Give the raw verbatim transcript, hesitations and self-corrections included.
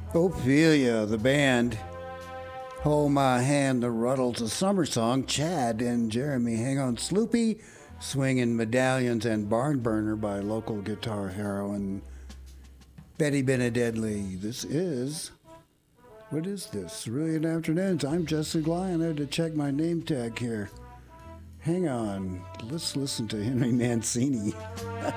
Ophelia, the band. Hold My Hand, the Ruddles, a summer song. Chad and Jeremy Hang On Sloopy, Swinging Medallions, and Barn Burner by local guitar hero and Betty Benededley. This is, what is this? Brilliant Afternoons. I'm Jesse Glyan. I had to check my name tag here. Hang on. Let's listen to Henry Mancini.